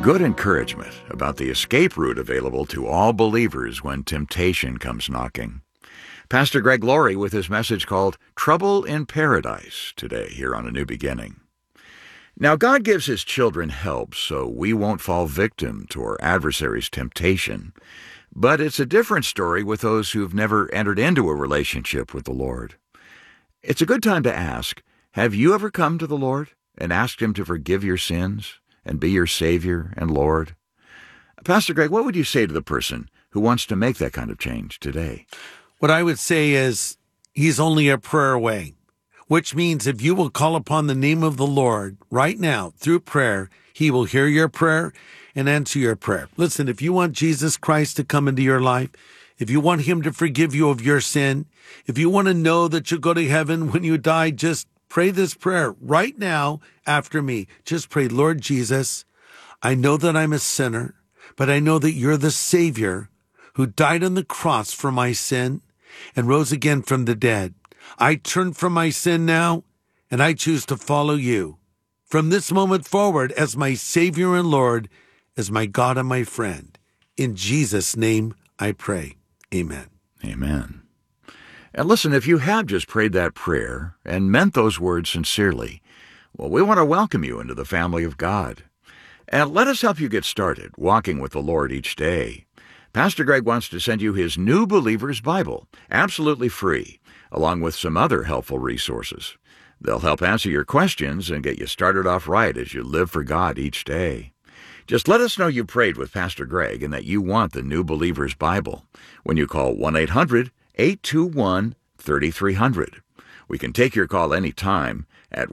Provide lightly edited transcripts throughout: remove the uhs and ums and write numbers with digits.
Good encouragement about the escape route available to all believers when temptation comes knocking. Pastor Greg Laurie with his message called Trouble in Paradise today here on A New Beginning. Now, God gives his children help so we won't fall victim to our adversary's temptation. But it's a different story with those who've never entered into a relationship with the Lord. It's a good time to ask, have you ever come to the Lord and asked him to forgive your sins and be your Savior and Lord? Pastor Greg, what would you say to the person who wants to make that kind of change today? What I would say is he's only a prayer away, which means if you will call upon the name of the Lord right now through prayer, he will hear your prayer and answer your prayer. Listen, if you want Jesus Christ to come into your life, if you want him to forgive you of your sin, if you want to know that you'll go to heaven when you die, just pray this prayer right now after me. Just pray, Lord Jesus, I know that I'm a sinner, but I know that you're the Savior who died on the cross for my sin and rose again from the dead. I turn from my sin now, and I choose to follow you from this moment forward as my Savior and Lord, as my God and my friend. In Jesus' name I pray. Amen. Amen. And listen, if you have just prayed that prayer and meant those words sincerely, well, we want to welcome you into the family of God. And let us help you get started walking with the Lord each day. Pastor Greg wants to send you his New Believer's Bible, absolutely free, along with some other helpful resources. They'll help answer your questions and get you started off right as you live for God each day. Just let us know you prayed with Pastor Greg and that you want the New Believer's Bible when you call 1-800-821-3300. We can take your call anytime at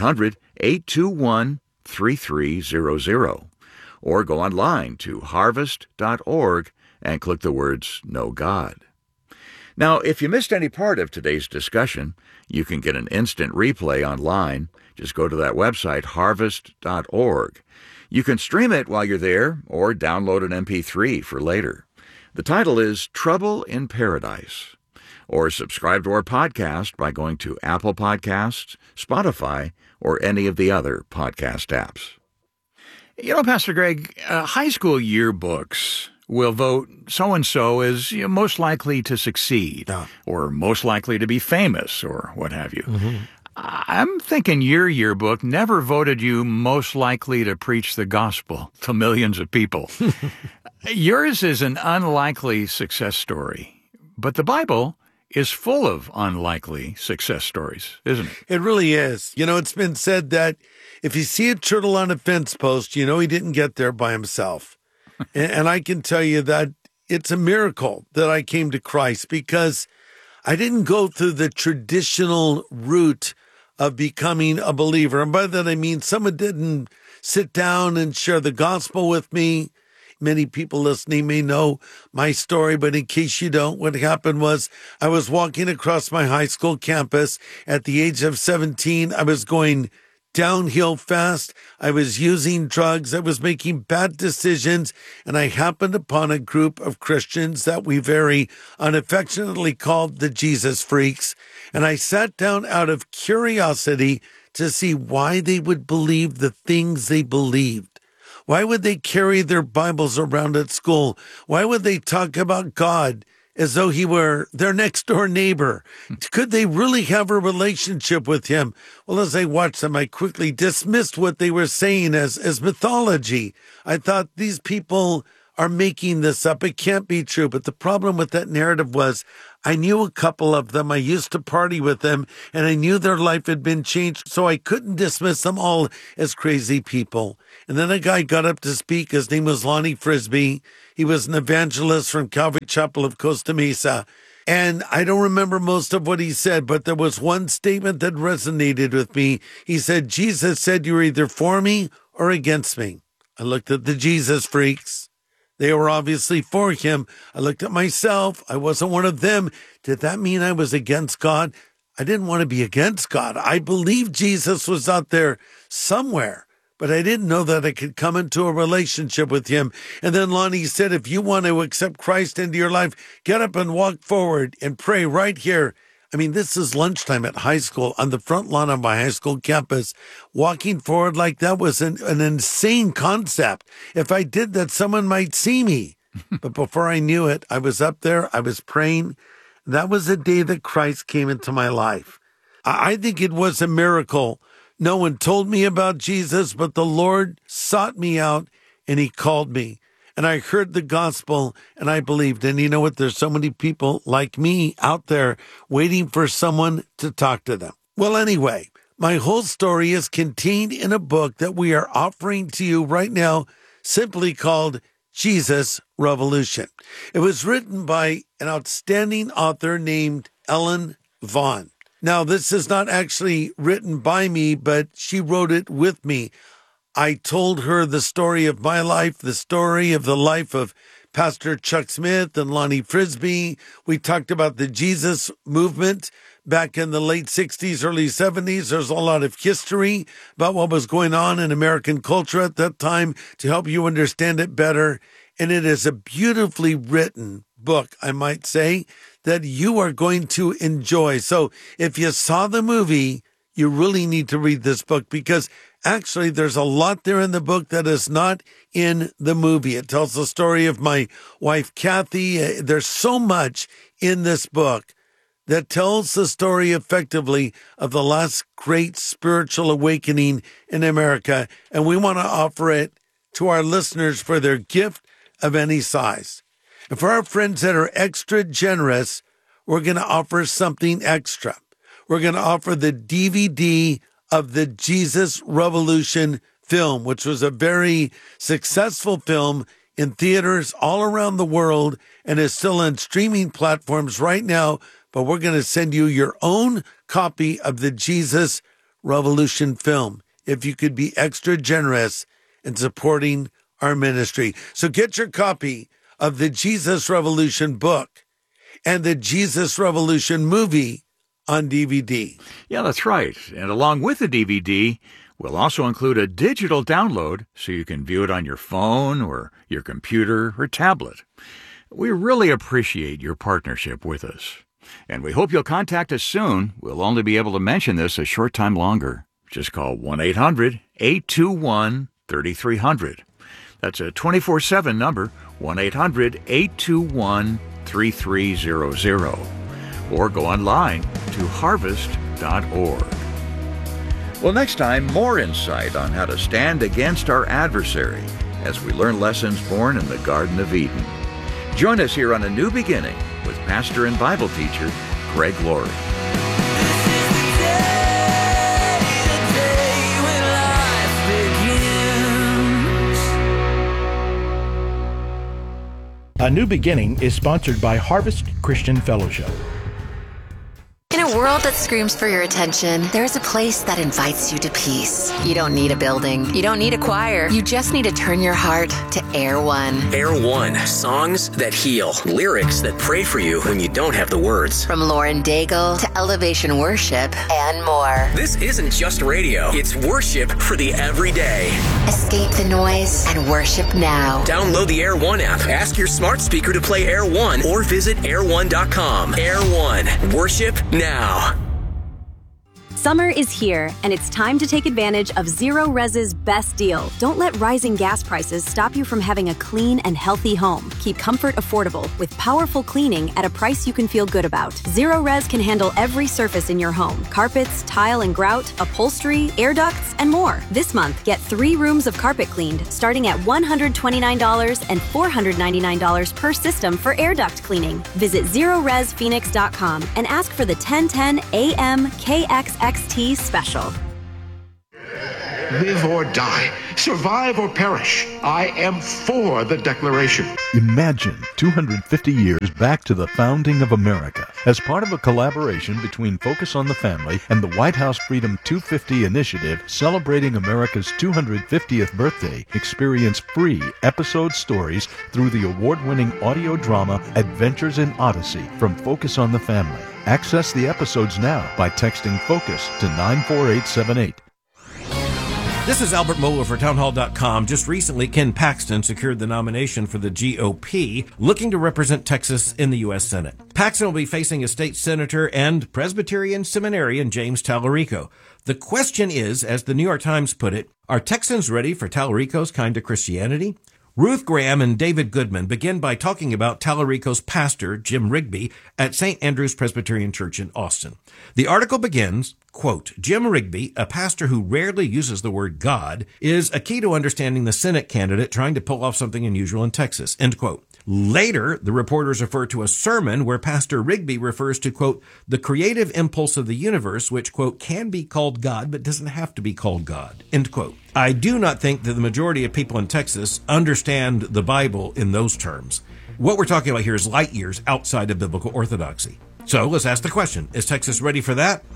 1-800-821-3300. Or go online to harvest.org and click the words Know God. Now, if you missed any part of today's discussion, you can get an instant replay online. Just go to that website, harvest.org. You can stream it while you're there or download an MP3 for later. The title is Trouble in Paradise. Or subscribe to our podcast by going to Apple Podcasts, Spotify, or any of the other podcast apps. You know, Pastor Greg, high school yearbooks will vote so-and-so as most likely to succeed or most likely to be famous or what have you. Mm-hmm. I'm thinking your yearbook never voted you most likely to preach the gospel to millions of people. Yours is an unlikely success story, but the Bible is full of unlikely success stories, isn't it? It really is. You know, it's been said that if you see a turtle on a fence post, you know he didn't get there by himself. And I can tell you that it's a miracle that I came to Christ because I didn't go through the traditional route of becoming a believer. And by that I mean someone didn't sit down and share the gospel with me. Many people listening may know my story, but in case you don't, what happened was I was walking across my high school campus at the age of 17. I was going downhill fast. I was using drugs. I was making bad decisions. And I happened upon a group of Christians that we very unaffectionately called the Jesus Freaks. And I sat down out of curiosity to see why they would believe the things they believed. Why would they carry their Bibles around at school? Why would they talk about God as though he were their next door neighbor? Could they really have a relationship with him? Well, as I watched them, I quickly dismissed what they were saying as mythology. I thought these people are making this up. It can't be true. But the problem with that narrative was I knew a couple of them. I used to party with them, and I knew their life had been changed, so I couldn't dismiss them all as crazy people. And then a guy got up to speak. His name was Lonnie Frisbee. He was an evangelist from Calvary Chapel of Costa Mesa. And I don't remember most of what he said, but there was one statement that resonated with me. He said, Jesus said you're either for me or against me. I looked at the Jesus Freaks. They were obviously for him. I looked at myself. I wasn't one of them. Did that mean I was against God? I didn't want to be against God. I believed Jesus was out there somewhere, but I didn't know that I could come into a relationship with him. And then Lonnie said, if you want to accept Christ into your life, get up and walk forward and pray right here. I mean, this is lunchtime at high school on the front lawn of my high school campus. Walking forward like that was an insane concept. If I did that, someone might see me. But before I knew it, I was up there. I was praying. That was the day that Christ came into my life. I think it was a miracle. No one told me about Jesus, but the Lord sought me out and he called me. And I heard the gospel and I believed. And you know what? There's so many people like me out there waiting for someone to talk to them. Well, anyway, my whole story is contained in a book that we are offering to you right now, simply called Jesus Revolution. It was written by an outstanding author named Ellen Vaughn. Now, this is not actually written by me, but she wrote it with me. I told her the story of my life, the story of the life of Pastor Chuck Smith and Lonnie Frisbee. We talked about the Jesus movement back in the late 60s, early 70s. There's a lot of history about what was going on in American culture at that time to help you understand it better. And it is a beautifully written book, I might say, that you are going to enjoy. So if you saw the movie, you really need to read this book because actually there's a lot there in the book that is not in the movie. It tells the story of my wife, Kathy. There's so much in this book that tells the story effectively of the last great spiritual awakening in America. And we want to offer it to our listeners for their gift of any size. And for our friends that are extra generous, we're going to offer something extra. We're going to offer the DVD of the Jesus Revolution film, which was a very successful film in theaters all around the world and is still on streaming platforms right now. But we're going to send you your own copy of the Jesus Revolution film if you could be extra generous in supporting our ministry. So get your copy of the Jesus Revolution book and the Jesus Revolution movie on DVD. Yeah, that's right. And along with the DVD, we'll also include a digital download so you can view it on your phone or your computer or tablet. We really appreciate your partnership with us. And we hope you'll contact us soon. We'll only be able to mention this a short time longer. Just call 1-800-821-3300. That's a 24/7 number, 1-800-821-3300. Or go online to harvest.org. Well, next time, more insight on how to stand against our adversary as we learn lessons born in the Garden of Eden. Join us here on A New Beginning with pastor and Bible teacher Greg Laurie. A New Beginning is sponsored by Harvest Christian Fellowship. In a world that screams for your attention, there's a place that invites you to peace. You don't need a building. You don't need a choir. You just need to turn your heart to Air One. Air One, songs that heal, lyrics that pray for you when you don't have the words. From Lauren Daigle to Elevation Worship and more. This isn't just radio. It's worship for the everyday. Escape the noise and worship now. Download the Air One app. Ask your smart speaker to play Air One or visit air1.com. Air One, worship now. Summer is here, and it's time to take advantage of Zero Res's best deal. Don't let rising gas prices stop you from having a clean and healthy home. Keep comfort affordable with powerful cleaning at a price you can feel good about. Zero Res can handle every surface in your home: carpets, tile and grout, upholstery, air ducts, and more. This month, get 3 rooms of carpet cleaned, starting at $129 and $499 per system for air duct cleaning. Visit ZeroResPhoenix.com and ask for the 1010 AM KXXT special. Live or die, survive or perish, I am for the Declaration. Imagine 250 years back to the founding of America. As part of a collaboration between Focus on the Family and the White House Freedom 250 initiative celebrating America's 250th birthday, experience free episode stories through the award-winning audio drama Adventures in Odyssey from Focus on the Family. Access the episodes now by texting FOCUS to 94878. This is Albert Mohler for townhall.com. Just recently, Ken Paxton secured the nomination for the GOP, looking to represent Texas in the U.S. Senate. Paxton will be facing a state senator and Presbyterian seminarian James Tallarico. The question is, as the New York Times put it, are Texans ready for Tallarico's kind of Christianity? Ruth Graham and David Goodman begin by talking about Tallarico's pastor, Jim Rigby, at St. Andrew's Presbyterian Church in Austin. The article begins, quote, Jim Rigby, a pastor who rarely uses the word God, is a key to understanding the Senate candidate trying to pull off something unusual in Texas, end quote. Later, the reporters refer to a sermon where Pastor Rigby refers to, quote, the creative impulse of the universe, which, quote, can be called God, but doesn't have to be called God, end quote. I do not think that the majority of people in Texas understand the Bible in those terms. What we're talking about here is light years outside of biblical orthodoxy. So let's ask the question, is Texas ready for that?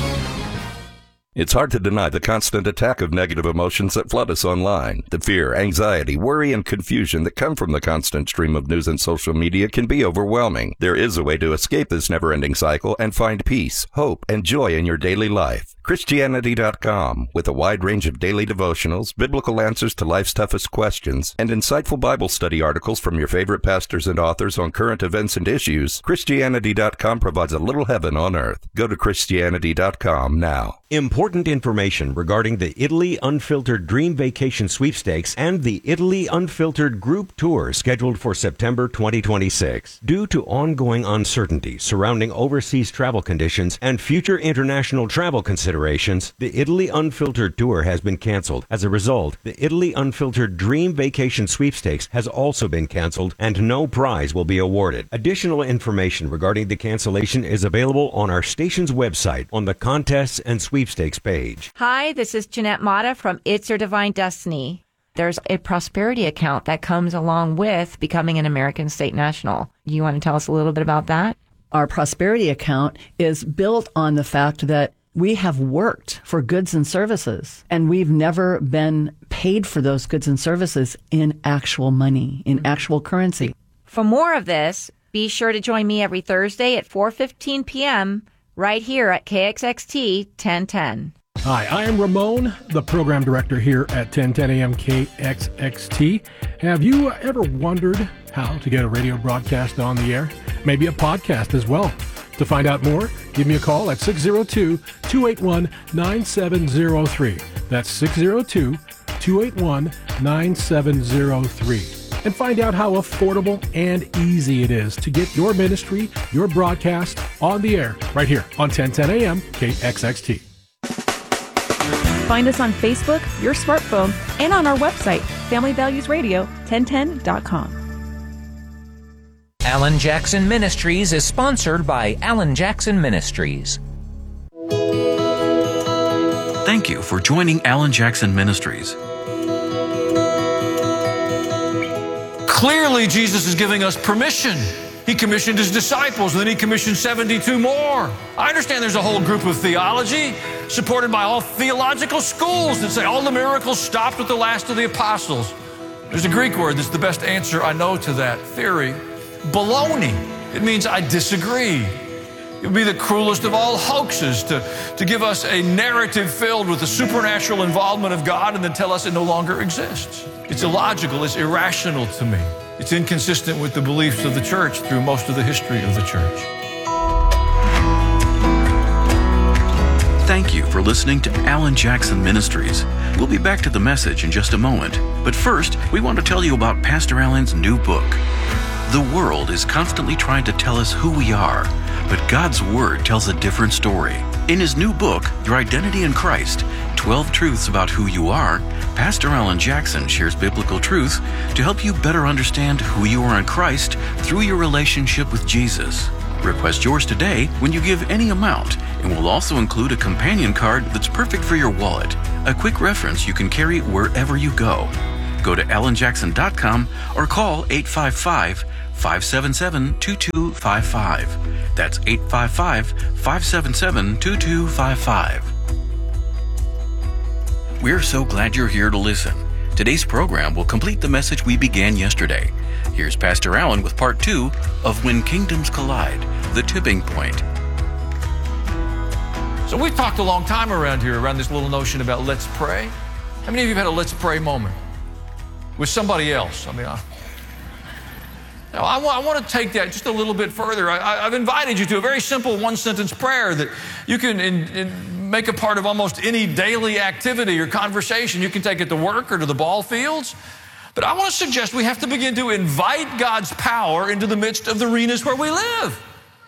It's hard to deny the constant attack of negative emotions that flood us online. The fear, anxiety, worry, and confusion that come from the constant stream of news and social media can be overwhelming. There is a way to escape this never-ending cycle and find peace, hope, and joy in your daily life. Christianity.com, with a wide range of daily devotionals, biblical answers to life's toughest questions, and insightful Bible study articles from your favorite pastors and authors on current events and issues, Christianity.com provides a little heaven on earth. Go to Christianity.com now. Important information regarding the Italy Unfiltered Dream Vacation Sweepstakes and the Italy Unfiltered Group Tour scheduled for September 2026. Due to ongoing uncertainty surrounding overseas travel conditions and future international travel considerations, the Italy Unfiltered Tour has been canceled. As a result, the Italy Unfiltered Dream Vacation Sweepstakes has also been canceled and no prize will be awarded. Additional information regarding the cancellation is available on our station's website on the Contests and Sweepstakes page. Hi, this is Jeanette Mata from It's Your Divine Destiny. There's a prosperity account that comes along with becoming an American State National. You want to tell us a little bit about that? Our prosperity account is built on the fact that we have worked for goods and services, and we've never been paid for those goods and services in actual money, in actual currency. For more of this, be sure to join me every Thursday at 4:15 p.m. right here at KXXT 1010. Hi, I am Ramon, the program director here at 1010 AM KXXT. Have you ever wondered how to get a radio broadcast on the air? Maybe a podcast as well. To find out more, give me a call at 602-281-9703. That's 602-281-9703. And find out how affordable and easy it is to get your ministry, your broadcast on the air right here on 1010 AM KXXT. Find us on Facebook, your smartphone, and on our website, familyvaluesradio1010.com. Alan Jackson Ministries is sponsored by Alan Jackson Ministries. Thank you for joining Alan Jackson Ministries. Clearly, Jesus is giving us permission. He commissioned his disciples, and then he commissioned 72 more. I understand there's a whole group of theology supported by all theological schools that say all the miracles stopped with the last of the apostles. There's a Greek word that's the best answer I know to that theory. Baloney. It means I disagree. It would be the cruelest of all hoaxes to give us a narrative filled with the supernatural involvement of God and then tell us it no longer exists. It's illogical. It's irrational to me. It's inconsistent with the beliefs of the church through most of the history of the church. Thank you for listening to Alan Jackson Ministries. We'll be back to the message in just a moment. But first, we want to tell you about Pastor Alan's new book. The world is constantly trying to tell us who we are, but God's Word tells a different story. In his new book, Your Identity in Christ, 12 Truths About Who You Are, Pastor Alan Jackson shares biblical truth to help you better understand who you are in Christ through your relationship with Jesus. Request yours today when you give any amount, and we'll also include a companion card that's perfect for your wallet, a quick reference you can carry wherever you go. Go to alanjackson.com or call 855-577-2255. That's 855-577-2255. We're so glad you're here to listen. Today's program will complete the message we began yesterday. Here's Pastor Alan with part 2 of When Kingdoms Collide, the Tipping Point. So we've talked a long time around here, around this little notion about let's pray. How many of you have had a let's pray moment with somebody else? I mean, I want to take that just a little bit further. I've invited you to a very simple one-sentence prayer that you can make a part of almost any daily activity or conversation. You can take it to work or to the ball fields. But I want to suggest we have to begin to invite God's power into the midst of the arenas where we live.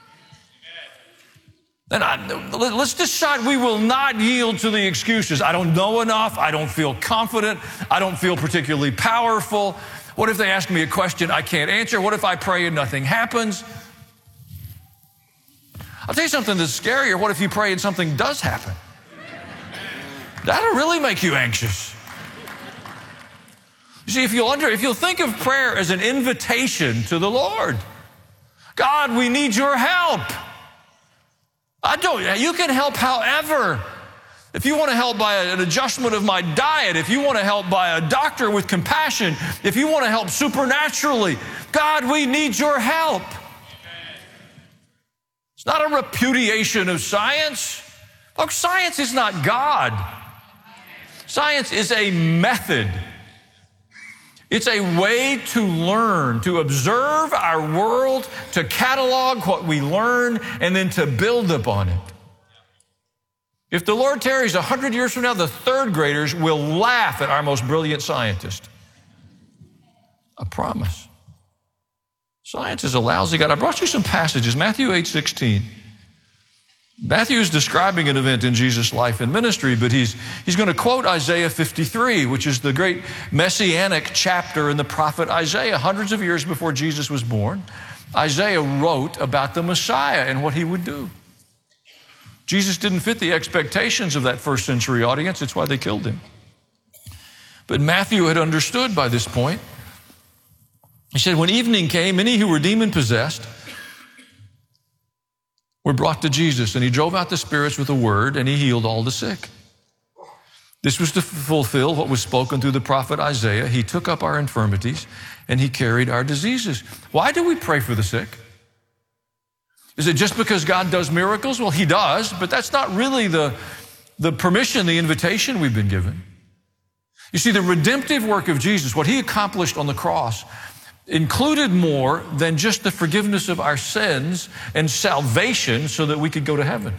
And let's decide we will not yield to the excuses. I don't know enough. I don't feel confident. I don't feel particularly powerful. What if they ask me a question I can't answer? What if I pray and nothing happens? I'll tell you something that's scarier. What if you pray and something does happen? That'll really make you anxious. You see, if you'll think of prayer as an invitation to the Lord, God, we need your help. You can help however. If you want to help by an adjustment of my diet, if you want to help by a doctor with compassion, if you want to help supernaturally, God, we need your help. It's not a repudiation of science. Folks, science is not God. Science is a method. It's a way to learn, to observe our world, to catalog what we learn, and then to build upon it. If the Lord tarries 100 years from now, the third graders will laugh at our most brilliant scientist. I promise. Science is a lousy God. I brought you some passages. Matthew 8:16. Matthew is describing an event in Jesus' life and ministry, but he's going to quote Isaiah 53, which is the great messianic chapter in the prophet Isaiah. Hundreds of years before Jesus was born, Isaiah wrote about the Messiah and what he would do. Jesus didn't fit the expectations of that first century audience. That's why they killed him. But Matthew had understood by this point. He said, when evening came, many who were demon-possessed were brought to Jesus, and he drove out the spirits with a word, and he healed all the sick. This was to fulfill what was spoken through the prophet Isaiah. He took up our infirmities, and he carried our diseases. Why do we pray for the sick? Is it just because God does miracles? Well, he does, but that's not really the permission, the invitation we've been given. You see, the redemptive work of Jesus, what he accomplished on the cross, included more than just the forgiveness of our sins and salvation so that we could go to heaven.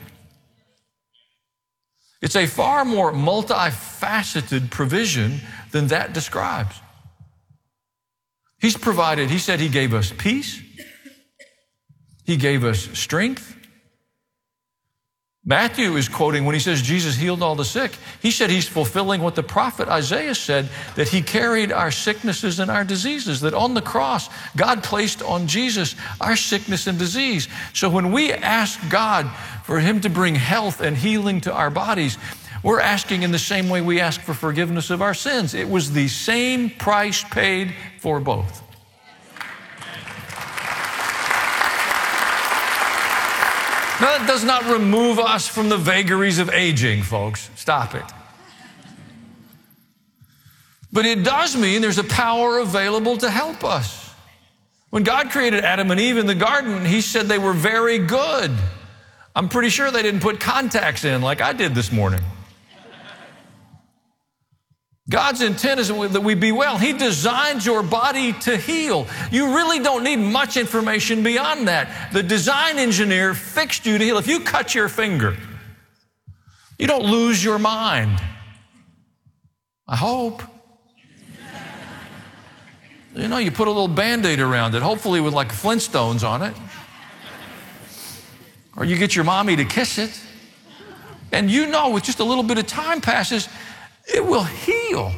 It's a far more multifaceted provision than that describes. He's provided, he said he gave us peace. He gave us strength. Matthew is quoting when he says Jesus healed all the sick. He said he's fulfilling what the prophet Isaiah said, that he carried our sicknesses and our diseases, that on the cross, God placed on Jesus our sickness and disease. So when we ask God for him to bring health and healing to our bodies, we're asking in the same way we ask for forgiveness of our sins. It was the same price paid for both. Now, that does not remove us from the vagaries of aging, folks. Stop it. But it does mean there's a power available to help us. When God created Adam and Eve in the garden, he said they were very good. I'm pretty sure they didn't put contacts in like I did this morning. God's intent is that we be well. He designed your body to heal. You really don't need much information beyond that. The design engineer fixed you to heal. If you cut your finger, you don't lose your mind. I hope. You know, you put a little Band-Aid around it, hopefully with like Flintstones on it. Or you get your mommy to kiss it. And you know, with just a little bit of time passes, it will heal.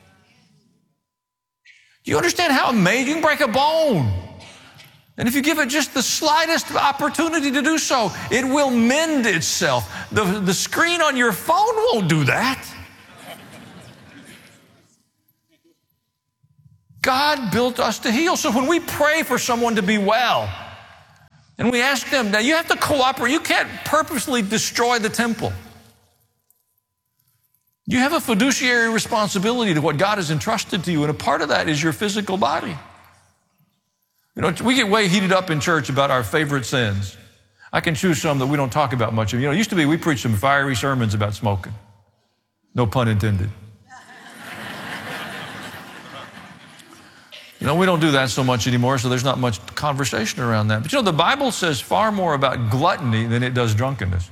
Do you understand how amazing? You can break a bone. And if you give it just the slightest opportunity to do so, it will mend itself. The screen on your phone won't do that. God built us to heal. So when we pray for someone to be well, and we ask them, now you have to cooperate. You can't purposely destroy the temple. You have a fiduciary responsibility to what God has entrusted to you, and a part of that is your physical body. You know, we get way heated up in church about our favorite sins. I can choose some that we don't talk about much of. You know, it used to be we preached some fiery sermons about smoking. No pun intended. You know, we don't do that so much anymore, so there's not much conversation around that. But you know, the Bible says far more about gluttony than it does drunkenness.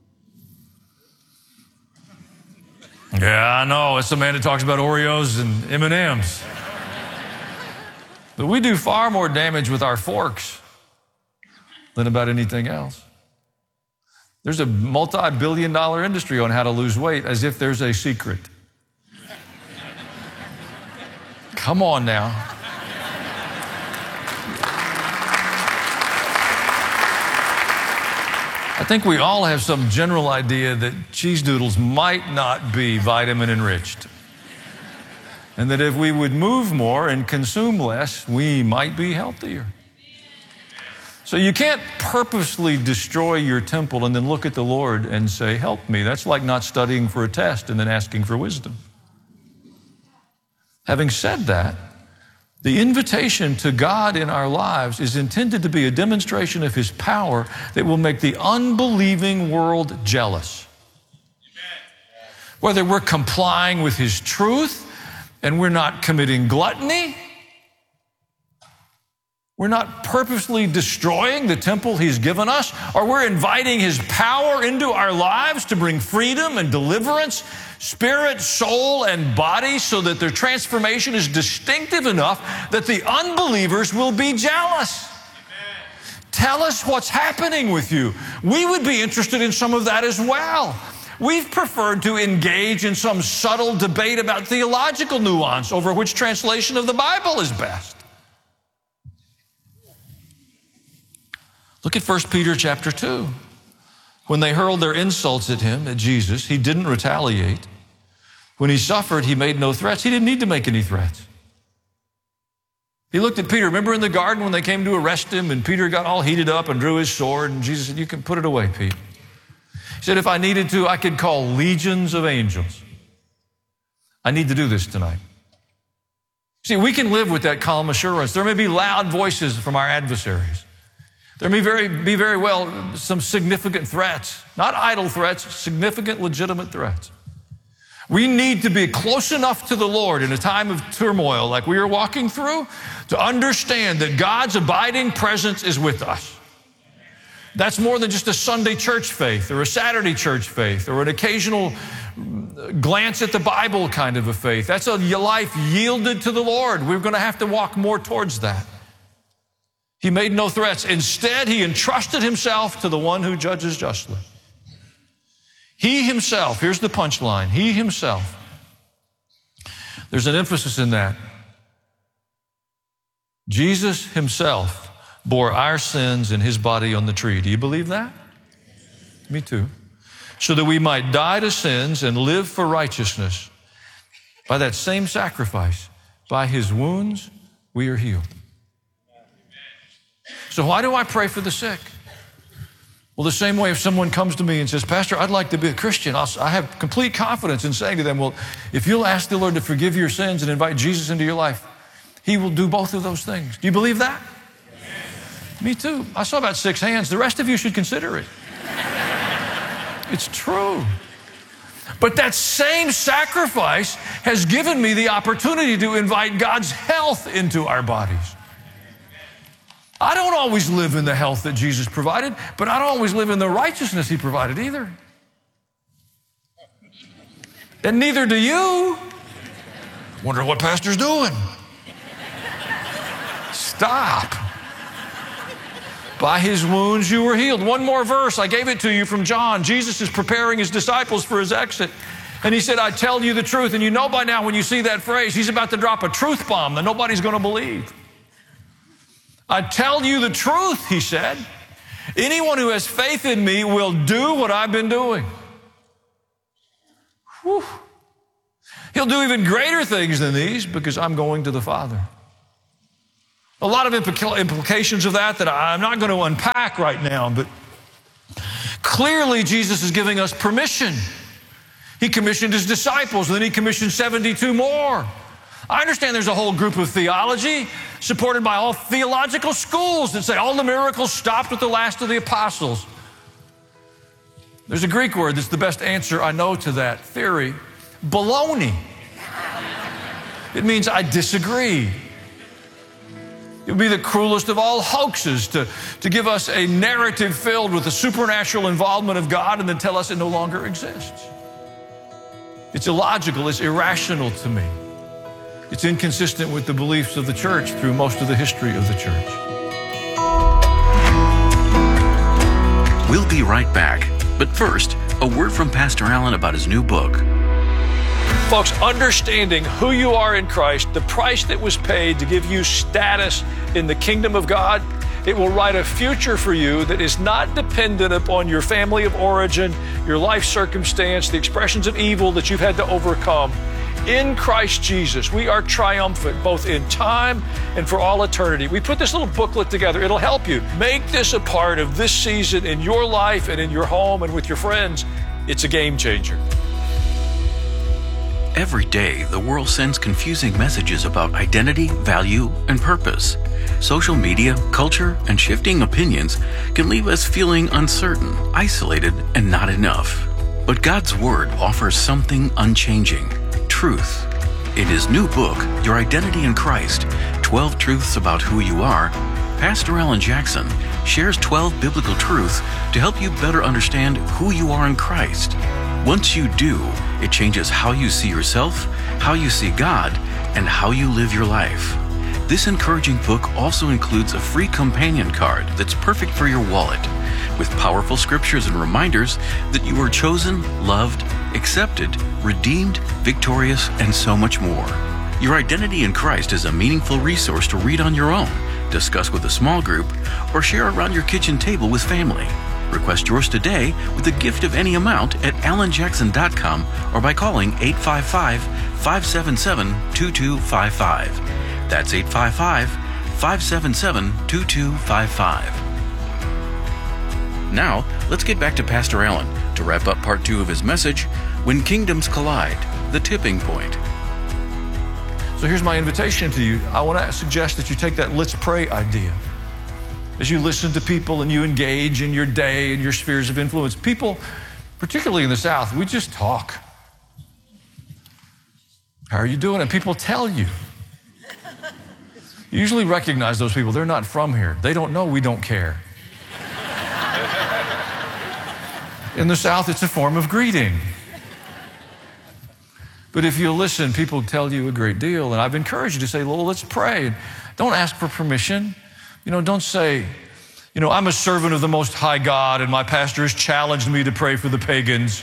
Yeah, I know. It's the man that talks about Oreos and M&Ms. But we do far more damage with our forks than about anything else. There's a multi-billion-dollar industry on how to lose weight, as if there's a secret. Come on now. I think we all have some general idea that cheese doodles might not be vitamin enriched. And that if we would move more and consume less, we might be healthier. So you can't purposely destroy your temple and then look at the Lord and say, help me. That's like not studying for a test and then asking for wisdom. Having said that, the invitation to God in our lives is intended to be a demonstration of His power that will make the unbelieving world jealous. Whether we're complying with His truth and we're not committing gluttony, we're not purposely destroying the temple He's given us, or we're inviting His power into our lives to bring freedom and deliverance, spirit, soul, and body, so that their transformation is distinctive enough that the unbelievers will be jealous. Amen. Tell us what's happening with you. We would be interested in some of that as well. We've preferred to engage in some subtle debate about theological nuance over which translation of the Bible is best. Look at 1 Peter chapter 2. When they hurled their insults at Him, at Jesus, He didn't retaliate. When He suffered, He made no threats. He didn't need to make any threats. He looked at Peter. Remember in the garden when they came to arrest Him and Peter got all heated up and drew his sword, and Jesus said, you can put it away, Pete. He said, if I needed to, I could call legions of angels. I need to do this tonight. See, we can live with that calm assurance. There may be loud voices from our adversaries. There may be very well some significant threats, not idle threats, significant, legitimate threats. We need to be close enough to the Lord in a time of turmoil like we are walking through to understand that God's abiding presence is with us. That's more than just a Sunday church faith or a Saturday church faith or an occasional glance at the Bible kind of a faith. That's a life yielded to the Lord. We're going to have to walk more towards that. He made no threats. Instead, He entrusted Himself to the one who judges justly. He Himself, here's the punchline, He Himself. There's an emphasis in that. Jesus Himself bore our sins in His body on the tree. Do you believe that? Me too. So that we might die to sins and live for righteousness. By that same sacrifice, by His wounds, we are healed. So why do I pray for the sick? Well, the same way if someone comes to me and says, Pastor, I'd like to be a Christian, I have complete confidence in saying to them, well, if you'll ask the Lord to forgive your sins and invite Jesus into your life, He will do both of those things. Do you believe that? Yes. Me too. I saw about 6 hands. The rest of you should consider it. It's true. But that same sacrifice has given me the opportunity to invite God's health into our bodies. I don't always live in the health that Jesus provided, but I don't always live in the righteousness He provided either. And neither do you. Wonder what Pastor's doing. Stop. By His wounds you were healed. One more verse. I gave it to you from John. Jesus is preparing His disciples for His exit. And He said, I tell you the truth. And you know by now when you see that phrase, He's about to drop a truth bomb that nobody's going to believe. I tell you the truth, He said. Anyone who has faith in me will do what I've been doing. Whew. He'll do even greater things than these because I'm going to the Father. A lot of implications of that I'm not going to unpack right now, but clearly Jesus is giving us permission. He commissioned His disciples, and then He commissioned 72 more. I understand there's a whole group of theology supported by all theological schools that say all the miracles stopped with the last of the apostles. There's a Greek word that's the best answer I know to that theory. Baloney. It means I disagree. It would be the cruelest of all hoaxes to give us a narrative filled with the supernatural involvement of God and then tell us it no longer exists. It's illogical. It's irrational to me. It's inconsistent with the beliefs of the church through most of the history of the church. We'll be right back. But first, a word from Pastor Allen about his new book. Folks, understanding who you are in Christ, the price that was paid to give you status in the kingdom of God, it will write a future for you that is not dependent upon your family of origin, your life circumstance, the expressions of evil that you've had to overcome. In Christ Jesus, we are triumphant both in time and for all eternity. We put this little booklet together. It'll help you. Make this a part of this season in your life and in your home and with your friends. It's a game changer. Every day, the world sends confusing messages about identity, value, and purpose. Social media, culture, and shifting opinions can leave us feeling uncertain, isolated, and not enough. But God's Word offers something unchanging: truth. In his new book, Your Identity in Christ, 12 Truths About Who You Are, Pastor Alan Jackson shares 12 biblical truths to help you better understand who you are in Christ. Once you do, it changes how you see yourself, how you see God, and how you live your life. This encouraging book also includes a free companion card that's perfect for your wallet, with powerful scriptures and reminders that you are chosen, loved, accepted, redeemed, victorious, and so much more. Your Identity in Christ is a meaningful resource to read on your own, discuss with a small group, or share around your kitchen table with family. Request yours today with a gift of any amount at alanjackson.com or by calling 855-577-2255. That's 855-577-2255. Now, let's get back to Pastor Allen to wrap up part 2 of his message, When Kingdoms Collide, the Tipping Point. So here's my invitation to you. I want to suggest that you take that let's pray idea. As you listen to people and you engage in your day and your spheres of influence, people, particularly in the South, we just talk. How are you doing? And people tell you. You usually recognize those people. They're not from here. They don't know we don't care. In the South, it's a form of greeting. But if you listen, people tell you a great deal. And I've encouraged you to say, well, let's pray. Don't ask for permission. Don't say, I'm a servant of the Most High God and my pastor has challenged me to pray for the pagans.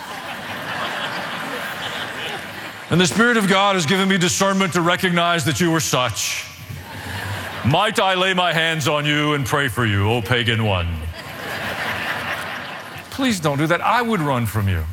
And the Spirit of God has given me discernment to recognize that you are such. Might I lay my hands on you and pray for you, O pagan one? Please don't do that. I would run from you.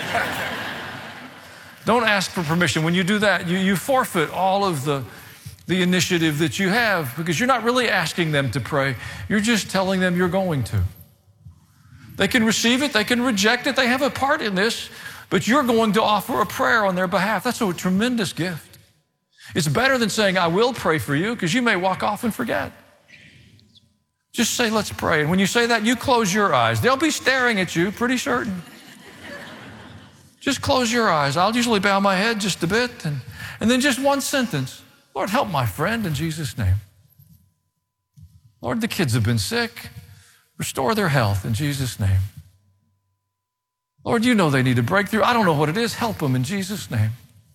Don't ask for permission. When you do that, you forfeit all of the initiative that you have, because you're not really asking them to pray. You're just telling them you're going to. They can receive it. They can reject it. They have a part in this, but you're going to offer a prayer on their behalf. That's a tremendous gift. It's better than saying, I will pray for you, because you may walk off and forget. Just say, let's pray. And when you say that, you close your eyes. They'll be staring at you, pretty certain. Just close your eyes. I'll usually bow my head just a bit, and then just one sentence. Lord, help my friend in Jesus' name. Lord, the kids have been sick. Restore their health in Jesus' name. Lord, you know they need a breakthrough. I don't know what it is. Help them in Jesus' name.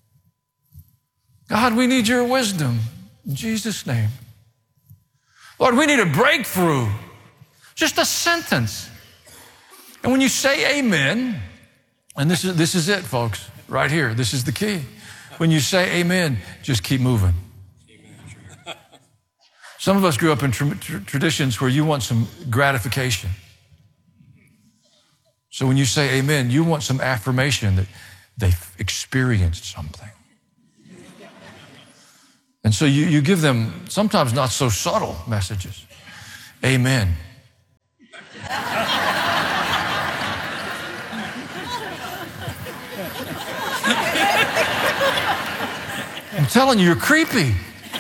God, we need your wisdom in Jesus' name. Lord, we need a breakthrough. Just a sentence. And when you say amen, and this is it, folks, right here. This is the key. When you say amen, just keep moving. Some of us grew up in traditions where you want some gratification. So when you say amen, you want some affirmation that they've experienced something. And so you give them sometimes not so subtle messages. Amen. I'm telling you, you're creepy.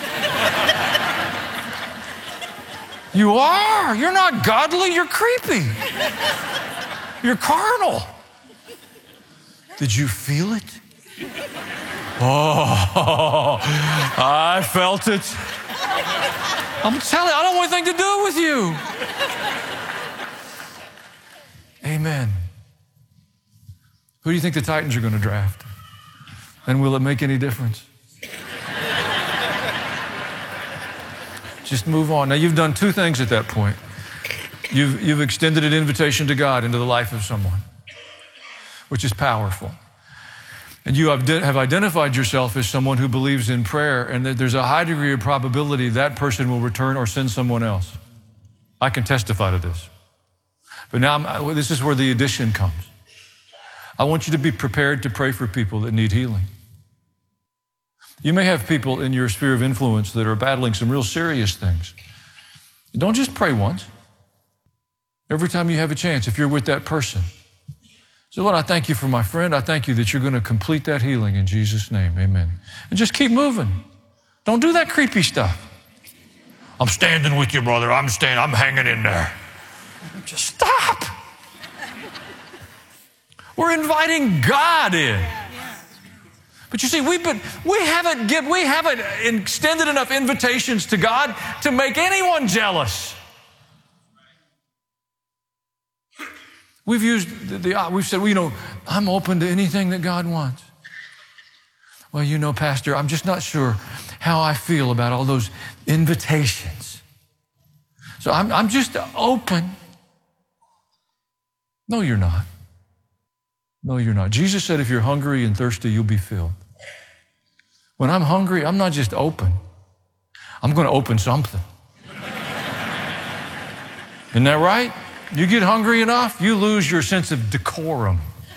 You are. You're not godly. You're creepy. You're carnal. Did you feel it? Oh, I felt it. I'm telling you, I don't want anything to do with you. Amen. Who do you think the Titans are going to draft? And will it make any difference? Just move on. Now, you've done two things at that point. You've extended an invitation to God into the life of someone, which is powerful. And you have identified yourself as someone who believes in prayer, and that there's a high degree of probability that person will return or send someone else. I can testify to this. But now, this is where the addition comes. I want you to be prepared to pray for people that need healing. You may have people in your sphere of influence that are battling some real serious things. Don't just pray once. Every time you have a chance, if you're with that person. So Lord, I thank you for my friend. I thank you that you're going to complete that healing in Jesus' name. Amen. And just keep moving. Don't do that creepy stuff. I'm standing with you, brother. I'm hanging in there. Just stop. We're inviting God in. But you see, we haven't extended enough invitations to God to make anyone jealous. We've said, well, I'm open to anything that God wants. Well, Pastor, I'm just not sure how I feel about all those invitations. So I'm just open. No, you're not. No, you're not. Jesus said, if you're hungry and thirsty, you'll be filled. When I'm hungry, I'm not just open. I'm going to open something. Isn't that right? You get hungry enough, you lose your sense of decorum.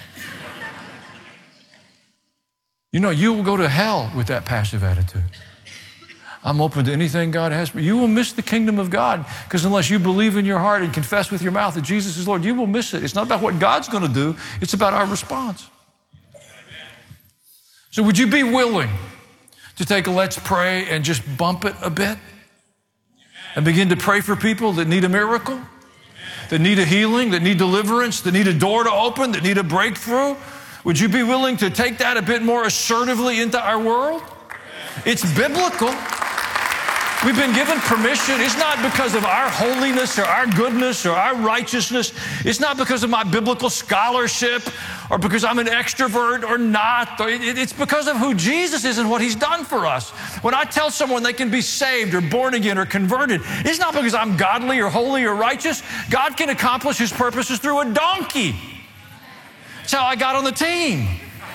You will go to hell with that passive attitude. I'm open to anything God has for you. You will miss the kingdom of God, because unless you believe in your heart and confess with your mouth that Jesus is Lord, you will miss it. It's not about what God's going to do. It's about our response. So would you be willing to take a let's pray and just bump it a bit and begin to pray for people that need a miracle, that need a healing, that need deliverance, that need a door to open, that need a breakthrough? Would you be willing to take that a bit more assertively into our world? It's biblical. We've been given permission. It's not because of our holiness or our goodness or our righteousness. It's not because of my biblical scholarship or because I'm an extrovert or not. It's because of who Jesus is and what He's done for us. When I tell someone they can be saved or born again or converted, it's not because I'm godly or holy or righteous. God can accomplish His purposes through a donkey. That's how I got on the team.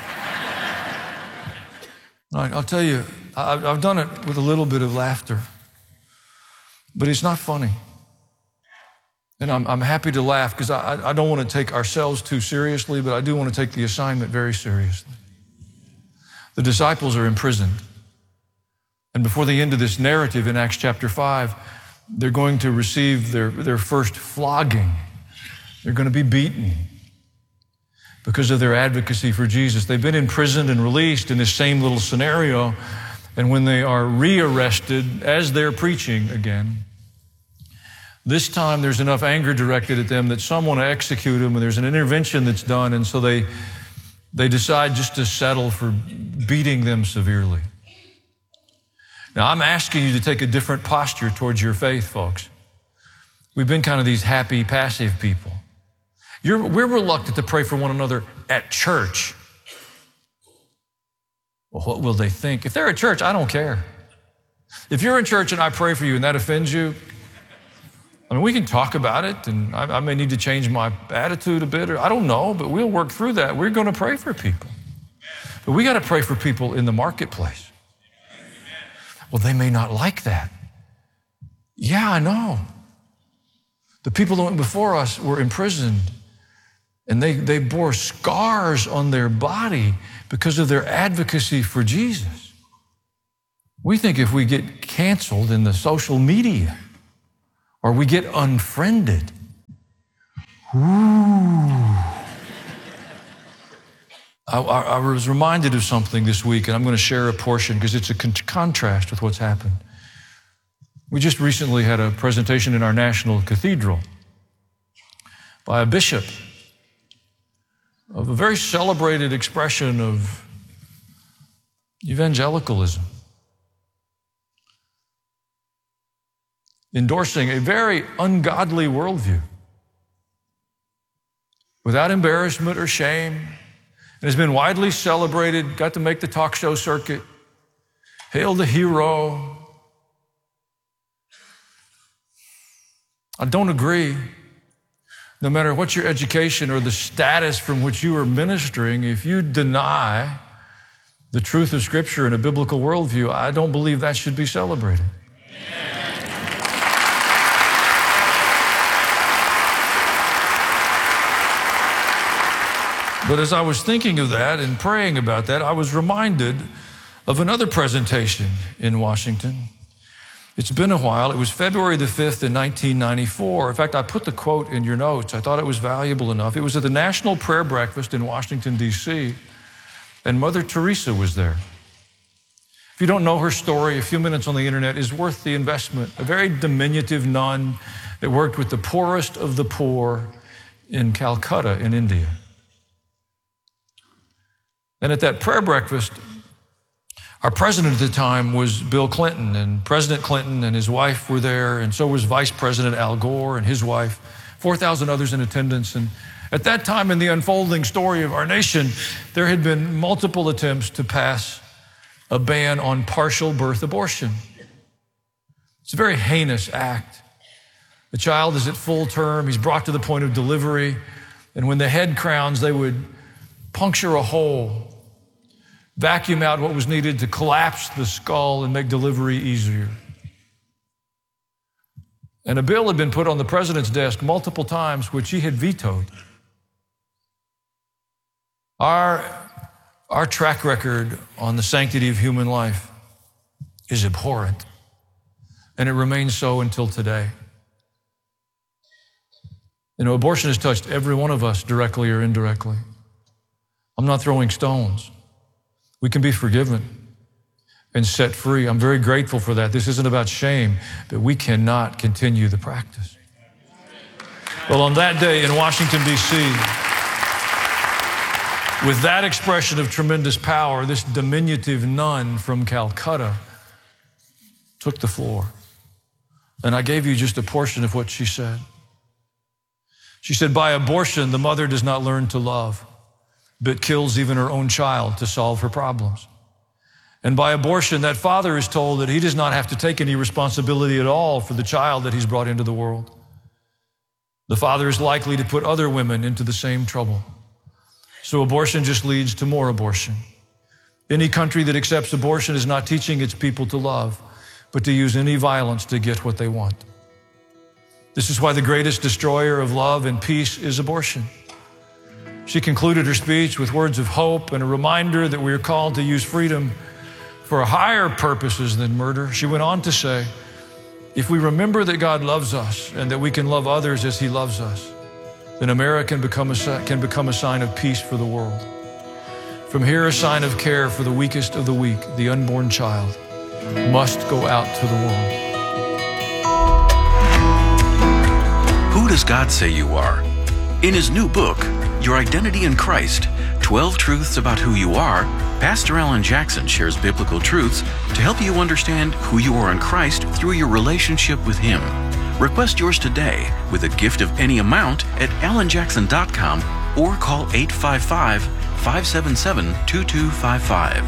I'll tell you, I've done it with a little bit of laughter, but it's not funny. And I'm happy to laugh because I don't want to take ourselves too seriously, but I do want to take the assignment very seriously. The disciples are imprisoned. And before the end of this narrative in Acts chapter 5, they're going to receive their first flogging. They're going to be beaten because of their advocacy for Jesus. They've been imprisoned and released in this same little scenario. And when they are rearrested as they're preaching again, this time there's enough anger directed at them that some want to execute them, and there's an intervention that's done, and so they decide just to settle for beating them severely. Now, I'm asking you to take a different posture towards your faith, folks. We've been kind of these happy, passive people. We're reluctant to pray for one another at church. Well, what will they think? If they're at church, I don't care. If you're in church and I pray for you and that offends you, we can talk about it, and I may need to change my attitude a bit, or I don't know, but we'll work through that. We're going to pray for people. But we got to pray for people in the marketplace. Well, they may not like that. Yeah, I know. The people that went before us were imprisoned, and they bore scars on their body because of their advocacy for Jesus. We think if we get canceled in the social media or we get unfriended, I was reminded of something this week, and I'm going to share a portion because it's a contrast with what's happened. We just recently had a presentation in our national cathedral by a bishop of a very celebrated expression of evangelicalism. endorsing a very ungodly worldview without embarrassment or shame, and has been widely celebrated, got to make the talk show circuit, hailed the hero. I don't agree. No matter what your education or the status from which you are ministering, if you deny the truth of Scripture and a biblical worldview, I don't believe that should be celebrated. But as I was thinking of that and praying about that, I was reminded of another presentation in Washington. It's been a while. It was February the 5th in 1994. In fact, I put the quote in your notes. I thought it was valuable enough. It was at the National Prayer Breakfast in Washington, D.C., and Mother Teresa was there. If you don't know her story, a few minutes on the internet is worth the investment. A very diminutive nun that worked with the poorest of the poor in Calcutta in India. And at that prayer breakfast, our president at the time was Bill Clinton, and President Clinton and his wife were there, and so was Vice President Al Gore and his wife, 4,000 others in attendance. And at that time in the unfolding story of our nation, there had been multiple attempts to pass a ban on partial birth abortion. It's a very heinous act. The child is at full term, he's brought to the point of delivery, and when the head crowns, they would puncture a hole, vacuum out what was needed to collapse the skull and make delivery easier. And a bill had been put on the president's desk multiple times, which he had vetoed. Our track record on the sanctity of human life is abhorrent, and it remains so until today. You know, abortion has touched every one of us directly or indirectly. I'm not throwing stones. We can be forgiven and set free. I'm very grateful for that. This isn't about shame, but we cannot continue the practice. Well, on that day in Washington, D.C., with that expression of tremendous power, this diminutive nun from Calcutta took the floor. And I gave you just a portion of what she said. She said, by abortion, the mother does not learn to love, but kills even her own child to solve her problems. And by abortion, that father is told that he does not have to take any responsibility at all for the child that he's brought into the world. The father is likely to put other women into the same trouble. So abortion just leads to more abortion. Any country that accepts abortion is not teaching its people to love, but to use any violence to get what they want. This is why the greatest destroyer of love and peace is abortion. She concluded her speech with words of hope and a reminder that we are called to use freedom for higher purposes than murder. She went on to say, if we remember that God loves us and that we can love others as He loves us, then America can become a sign of peace for the world. From here, a sign of care for the weakest of the weak, the unborn child, must go out to the world. Who does God say you are? In his new book, Your Identity in Christ, 12 Truths About Who You Are, Pastor Alan Jackson shares biblical truths to help you understand who you are in Christ through your relationship with Him. Request yours today with a gift of any amount at alanjackson.com or call 855-577-2255.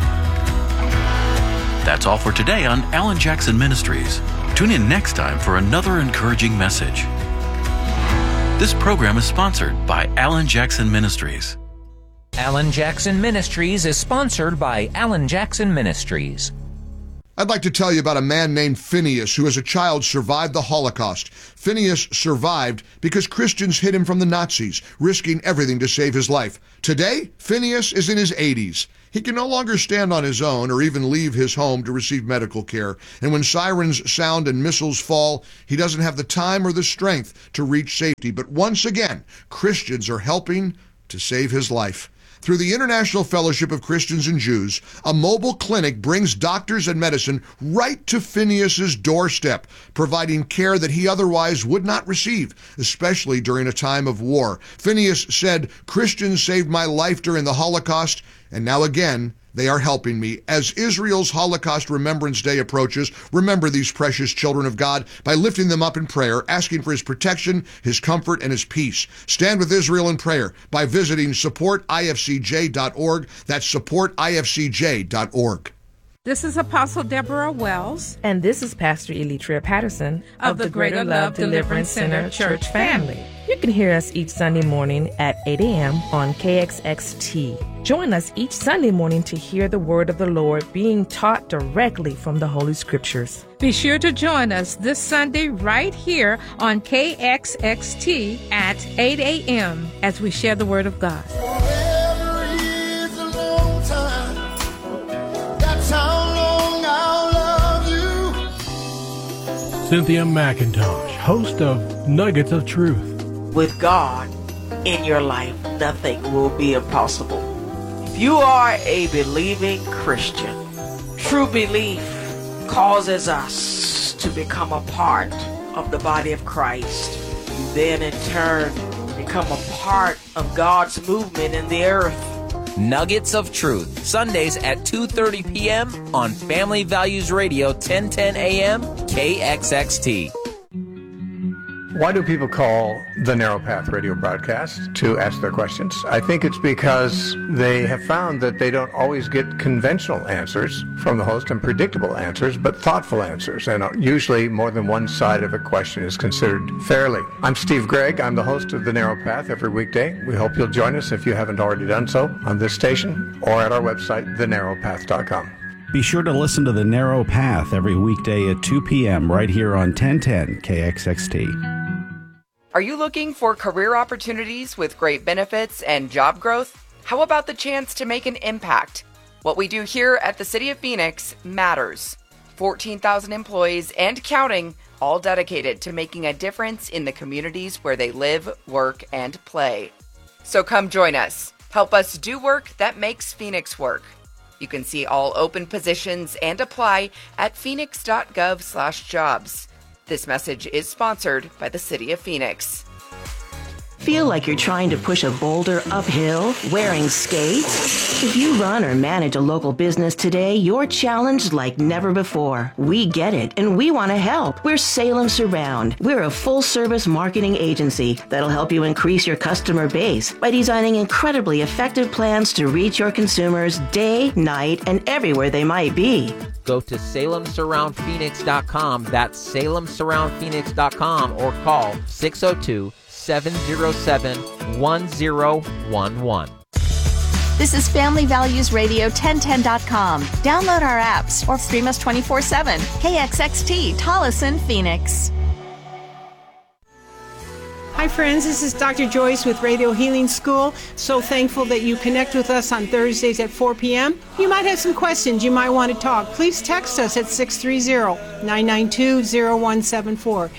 That's all for today on Alan Jackson Ministries. Tune in next time for another encouraging message. This program is sponsored by Alan Jackson Ministries. Alan Jackson Ministries is sponsored by Alan Jackson Ministries. I'd like to tell you about a man named Phineas who as a child survived the Holocaust. Phineas survived because Christians hid him from the Nazis, risking everything to save his life. Today, Phineas is in his 80s. He can no longer stand on his own or even leave his home to receive medical care. And when sirens sound and missiles fall, he doesn't have the time or the strength to reach safety. But once again, Christians are helping to save his life. Through the International Fellowship of Christians and Jews, a mobile clinic brings doctors and medicine right to Phineas's doorstep, providing care that he otherwise would not receive, especially during a time of war. Phineas said, "Christians saved my life during the Holocaust, and now again, They are helping me. As Israel's Holocaust Remembrance Day approaches, remember these precious children of God by lifting them up in prayer, asking for his protection, his comfort, and his peace. Stand with Israel in prayer by visiting supportifcj.org. That's supportifcj.org. This is Apostle Deborah Wells. And this is Pastor Elitria Patterson of the Greater Love Deliverance Center Church family. You can hear us each Sunday morning at 8 a.m. on KXXT. Join us each Sunday morning to hear the word of the Lord being taught directly from the Holy Scriptures. Be sure to join us this Sunday right here on KXXT at 8 a.m. as we share the word of God. Cynthia McIntosh, host of Nuggets of Truth. With God in your life, nothing will be impossible. If you are a believing Christian, true belief causes us to become a part of the body of Christ. You then in turn become a part of God's movement in the earth. Nuggets of Truth, Sundays at 2:30 p.m. on Family Values Radio, 1010 a.m., KXXT. Why do people call the Narrow Path radio broadcast to ask their questions? I think it's because they have found that they don't always get conventional answers from the host and predictable answers, but thoughtful answers. And usually more than one side of a question is considered fairly. I'm Steve Gregg. I'm the host of the Narrow Path every weekday. We hope you'll join us if you haven't already done so on this station or at our website, thenarrowpath.com. Be sure to listen to The Narrow Path every weekday at 2 p.m. right here on 1010 KXXT. Are you looking for career opportunities with great benefits and job growth? How about the chance to make an impact? What we do here at the City of Phoenix matters. 14,000 employees and counting, all dedicated to making a difference in the communities where they live, work, and play. So come join us. Help us do work that makes Phoenix work. You can see all open positions and apply at phoenix.gov/jobs. This message is sponsored by the City of Phoenix. Feel like you're trying to push a boulder uphill wearing skates? If you run or manage a local business today, you're challenged like never before. We get it, and we want to help. We're Salem Surround. We're a full-service marketing agency that'll help you increase your customer base by designing incredibly effective plans to reach your consumers day, night, and everywhere they might be. Go to SalemSurroundPhoenix.com. That's SalemSurroundPhoenix.com or call 602-707-1011. This is Family Values Radio 1010.com. Download our apps or stream us 24/7. KXXT, Tolleson, Phoenix. Hi friends, this is Dr. Joyce with Radio Healing School. So thankful that you connect with us on Thursdays at 4 p.m. You might have some questions, you might want to talk. Please text us at 630-992-0174.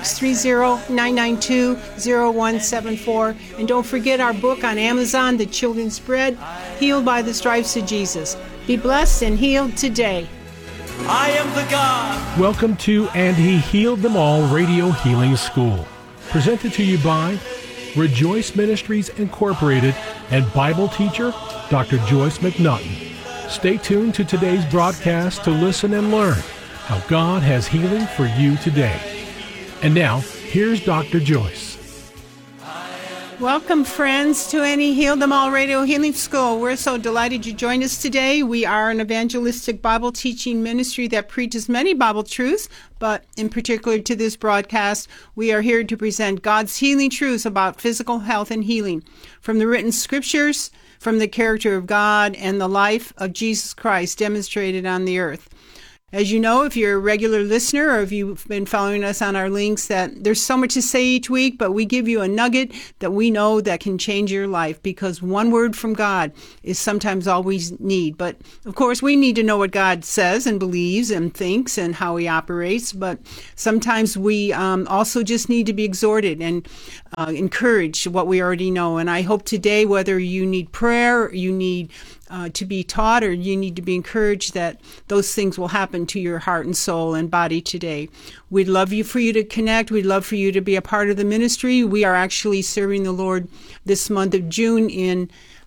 630-992-0174. And don't forget our book on Amazon, The Children's Bread, Healed by the Stripes of Jesus. Be blessed and healed today. I am the God. Welcome to And He Healed Them All Radio Healing School. Presented to you by Rejoice Ministries Incorporated and Bible teacher Dr. Joyce McNaughton. Stay tuned to today's broadcast to listen and learn how God has healing for you today. And now, here's Dr. Joyce. Welcome, friends, to Any Healed Them All Radio Healing School. We're so delighted you joined us today. We are an evangelistic Bible teaching ministry that preaches many Bible truths, but in particular to this broadcast, we are here to present God's healing truths about physical health and healing from the written scriptures, from the character of God, and the life of Jesus Christ demonstrated on the earth. As you know, if you're a regular listener or if you've been following us on our links, that there's so much to say each week, but we give you a nugget that we know that can change your life, because one word from God is sometimes all we need. But of course, we need to know what God says and believes and thinks and how he operates. But sometimes we also just need to be exhorted and encouraged what we already know. And I hope today, whether you need prayer, you need to be taught, or you need to be encouraged, that those things will happen to your heart and soul and body today. We'd love for you to connect. We'd love for you to be a part of the ministry. We are actually serving the Lord this month of June in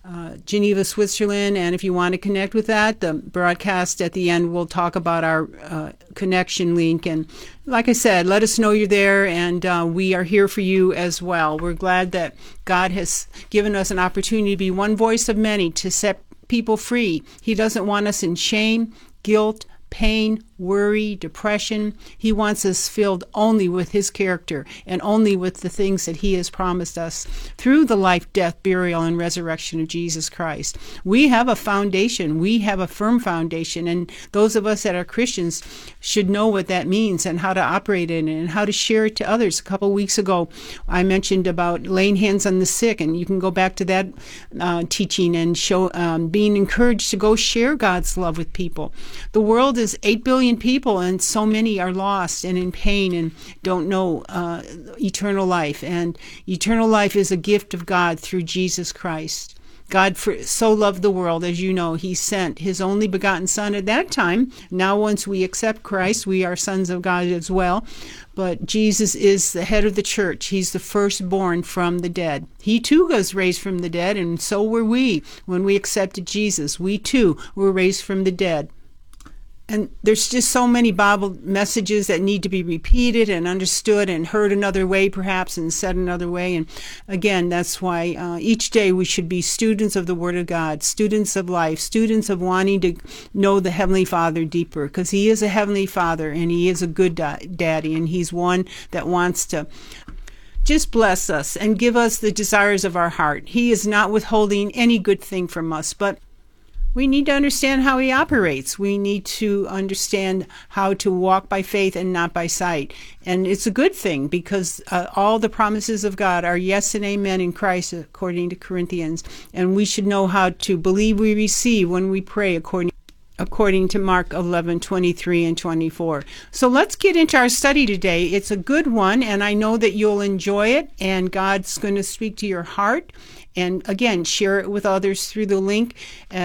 Geneva, Switzerland. And if you want to connect with that, the broadcast at the end will talk about our connection link. And like I said, let us know you're there, and we are here for you as well. We're glad that God has given us an opportunity to be one voice of many to set people free. He doesn't want us in shame, guilt, pain, worry, depression. He wants us filled only with his character and only with the things that he has promised us through the life, death, burial, and resurrection of Jesus Christ. We have a foundation. We have a firm foundation, and those of us that are Christians should know what that means and how to operate in it and how to share it to others. A couple of weeks ago, I mentioned about laying hands on the sick, and you can go back to that teaching and show being encouraged to go share God's love with people. The world is 8 billion people, and so many are lost and in pain and don't know eternal life. And eternal life is a gift of God through Jesus Christ. God so loved the world, as you know, he sent his only begotten Son at that time. Now, once we accept Christ, we are sons of God as well. But Jesus is the head of the church. He's the firstborn from the dead. He too was raised from the dead, and so were we. When we accepted Jesus, we too were raised from the dead. And there's just so many Bible messages that need to be repeated and understood and heard another way, perhaps, and said another way. And again, that's why each day we should be students of the Word of God, students of life, students of wanting to know the Heavenly Father deeper, because he is a Heavenly Father and he is a good daddy, and he's one that wants to just bless us and give us the desires of our heart. He is not withholding any good thing from us, but we need to understand how he operates. We need to understand how to walk by faith and not by sight. And it's a good thing, because all the promises of God are yes and amen in Christ, according to Corinthians. And we should know how to believe we receive when we pray, according to Mark 11:23 and 24. So let's get into our study today. It's a good one, and I know that you'll enjoy it, and God's going to speak to your heart. And again, share it with others through the link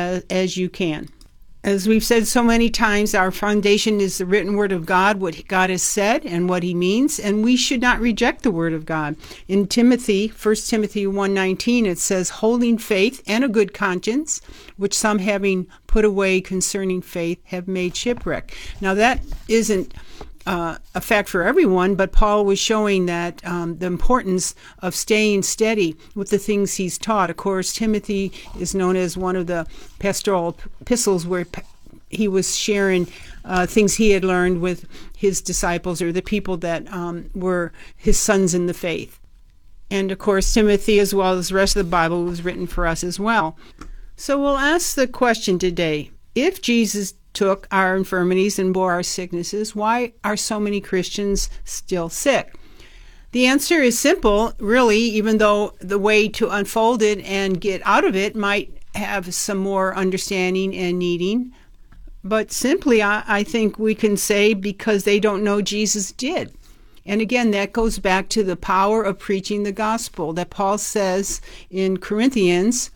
as you can. As we've said so many times, our foundation is the written word of God, what God has said and what he means, and we should not reject the word of God. In Timothy, 1 Timothy 1:19, it says, holding faith and a good conscience, which some having put away concerning faith have made shipwreck. Now that isn't a fact for everyone, but Paul was showing that the importance of staying steady with the things he's taught. Of course, Timothy is known as one of the pastoral epistles where he was sharing things he had learned with his disciples, or the people that were his sons in the faith. And of course, Timothy, as well as the rest of the Bible, was written for us as well. So we'll ask the question today: if Jesus took our infirmities and bore our sicknesses, why are so many Christians still sick? The answer is simple, really, even though the way to unfold it and get out of it might have some more understanding and needing. But simply, I think we can say because they don't know Jesus did. And again, that goes back to the power of preaching the gospel that Paul says in Corinthians.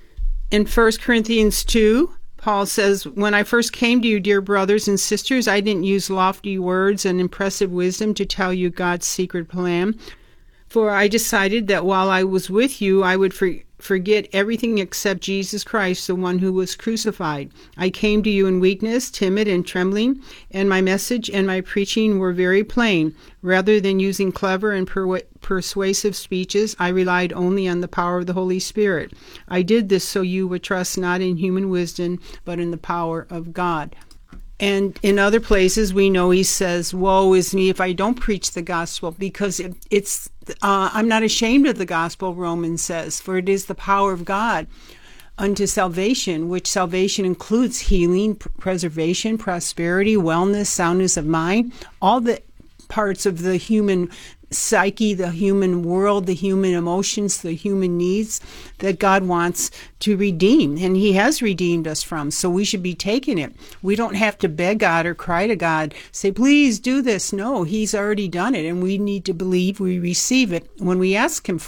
In 1 Corinthians 2, Paul says, when I first came to you, dear brothers and sisters, I didn't use lofty words and impressive wisdom to tell you God's secret plan. For I decided that while I was with you, I would forget everything except Jesus Christ, the one who was crucified. I came to you in weakness, timid and trembling, and my message and my preaching were very plain. Rather than using clever and persuasive speeches, I relied only on the power of the Holy Spirit. I did this so you would trust not in human wisdom, but in the power of God. And in other places, we know he says, woe is me if I don't preach the gospel, because it's I'm not ashamed of the gospel, Romans says, for it is the power of God unto salvation, which salvation includes healing, preservation, prosperity, wellness, soundness of mind, all the parts of the human psyche, the human world, the human emotions, the human needs that God wants to redeem, and he has redeemed us from. So we should be taking it. We don't have to beg God or cry to God, say, please do this. No, he's already done it, and we need to believe we receive it when we ask him for it.